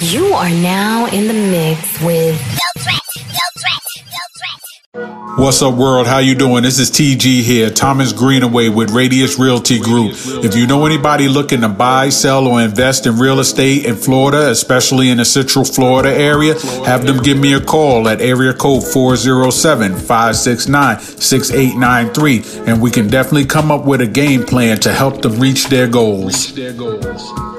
You are now in the mix with Yo Threat. What's up, world? How you doing? This is TG here, Thomas Greenaway with Radius Realty Group. If you know anybody looking to buy, sell, or invest in real estate in Florida, especially in the Central Florida area, have them give me a call at area code 407-569-6893, and we can definitely come up with a game plan to help them reach their goals.